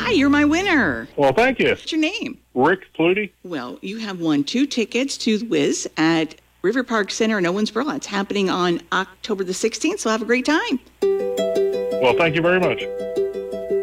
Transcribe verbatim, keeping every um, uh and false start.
Hi, you're my winner. Well, thank you. What's your name? Rick Flutie. Well, you have won two tickets to The Wiz at River Park Center in Owensboro. It's happening on October the sixteenth, so have a great time. Well, thank you very much.